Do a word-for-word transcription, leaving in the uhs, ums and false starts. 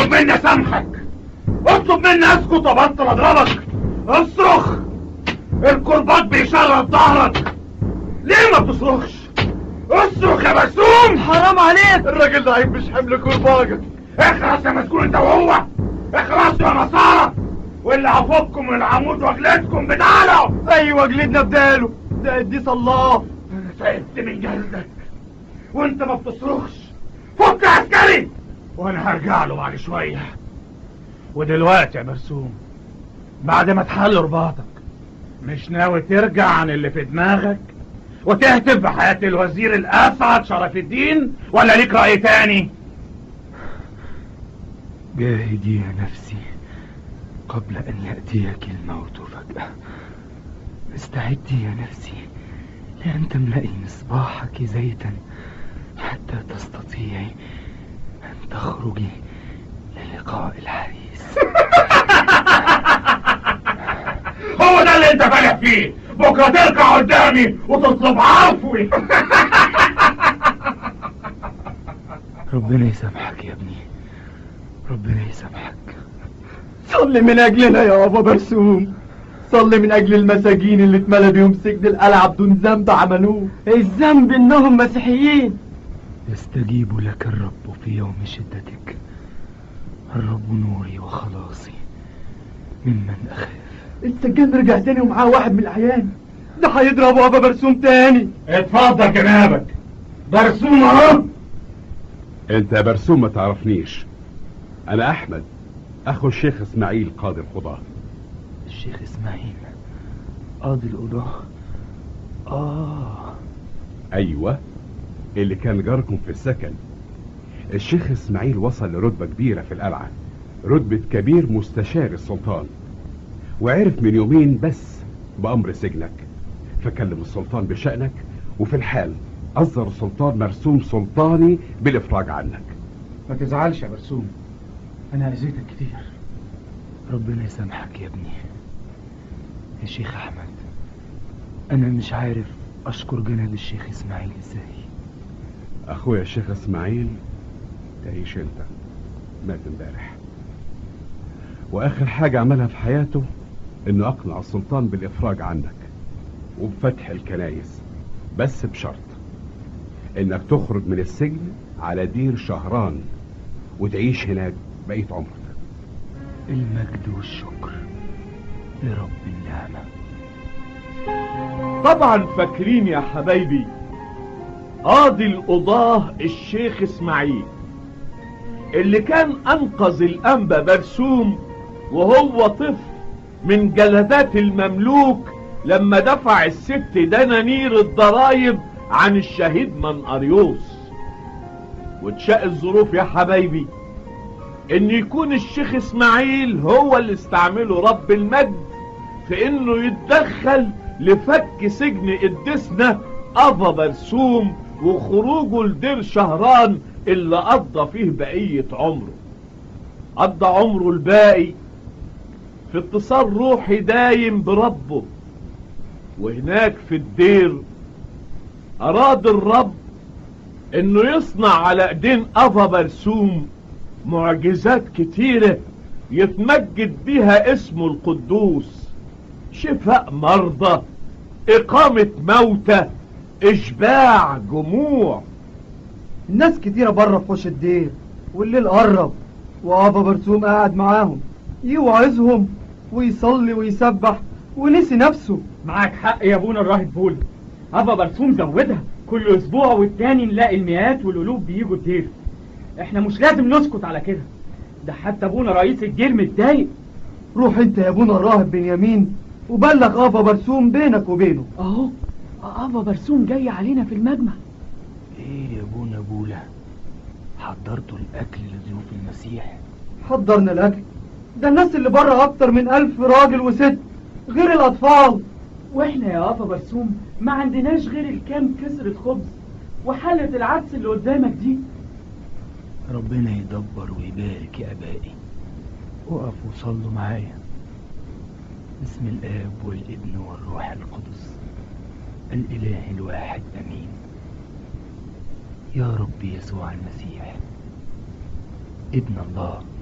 اطلب مني اسامحك، اطلب مني اسكت وابطل اضربك. اصرخ، الكرباج بيشرب ظهرك. ليه ما بتصرخش؟ اصرخ يا برسوم. حرام عليك، الراجل ده عيب، مش حمل كرباجك. اخلص يا مسكون انت وهو، اخلصوا يا نصارى، واللي هفككم من العمود واجلدكم بداله. ايوه جلدنا بداله، ده قديس الله. انا تعبت من جلدك وانت ما بتصرخش. فك يا عسكري وانا هرجع له بعد شويه. ودلوقتي يا برسوم، بعد ما تحل رباطك، مش ناوي ترجع عن اللي في دماغك وتهتف بحياة الوزير الأسعد شرف الدين، ولا ليك رأي تاني؟ جاهدي يا نفسي قبل أن يأتيك الموت فجأة. استعدي يا نفسي لأن تملئي مصباحك زيتا حتى تستطيعي أن تخرجي للقاء الحديث. هو ده اللي انت فالح فيه؟ بكره تركع قدامي وتطلب عفوي. ربنا يسامحك يا ابني، ربنا يسامحك. صلي من اجلنا يا ابا برسوم، صلي من اجل المساجين اللي اتملى بيهم سجن القلعه بدون ذنب عملوه. الذنب انهم مسيحيين. يستجيب لك الرب في يوم شدتك. الرب نوري وخلاصي ممن اخاف. السجان رجع تاني ومعاه واحد من الاعيان، ده هيضربوا ابا برسوم تاني. اتفضل جنابك، برسوم اهو. انت يا برسوم ما تعرفنيش، انا احمد اخو الشيخ اسماعيل قاضي القضاة. الشيخ اسماعيل قاضي القضاة؟ اه ايوه، اللي كان جاركم في السكن. الشيخ اسماعيل وصل لرتبة كبيرة في القلعة، رتبة كبير مستشار السلطان، وعرف من يومين بس بأمر سجنك، فكلم السلطان بشأنك، وفي الحال أصدر السلطان مرسوم سلطاني بالإفراج عنك. ما تزعلش يا برسوم، أنا أذيتك كتير. ربنا يسامحك يا ابني. يا شيخ أحمد، أنا مش عارف أشكر جناب الشيخ إسماعيل إزاي. أخويا الشيخ إسماعيل تعيش أنت، مات امبارح، وآخر حاجة عملها في حياته إنه أقنع السلطان بالإفراج عنك وبفتح الكنايس، بس بشرط إنك تخرج من السجن على دير شهران وتعيش هناك بقية عمرك. المجد والشكر لرب النعمة. طبعا فاكرين يا حبايبي قاضي القضاة الشيخ اسماعيل اللي كان انقذ الانبا برسوم وهو طفل من جلدات المملوك لما دفع الست دنانير الضرايب عن الشهيد منقريوس. وتشاء الظروف يا حبايبي ان يكون الشيخ اسماعيل هو اللي استعمله رب المجد في انه يتدخل لفك سجن قدسنا ابا برسوم وخروجه لدير شهران اللي قضى فيه بقية عمره. قضى عمره الباقي في اتصال روحي دايم بربه، وهناك في الدير اراد الرب انه يصنع على ايدين ابا برسوم معجزات كتيرة يتمجد بيها اسمه القدوس، شفاء مرضى، اقامة موتى، اشباع جموع. الناس كتيرة بره في حوش الدير، والليل قرب وابا برسوم قاعد معاهم يوعظهم ويصلي ويسبح ونسي نفسه. معاك حق يا ابونا الراهب بول، ابا برسوم زودها، كل اسبوع والتاني نلاقي المئات والالوف بيجوا الدير. احنا مش لازم نسكت على كده، ده حتى ابونا رئيس الدير متضايق. روح انت يا ابونا الراهب بنيامين وبلغ ابا برسوم بينك وبينه. اهو ابا برسوم جاي علينا في المجمع. ايه يا ابونا بولا، حضرتوا الاكل لضيوف المسيح؟ حضرنا الاكل، ده الناس اللي بره اكتر من الف راجل وست غير الاطفال. واحنا يا ابا برسوم ما عندناش غير الكام كسرة خبز وحلة العدس اللي قدامك دي. ربنا يدبر ويبارك يا ابائي. وقفوا وصلوا معايا. بسم الاب والابن والروح القدس الاله الواحد امين. يا رب يسوع المسيح ابن الله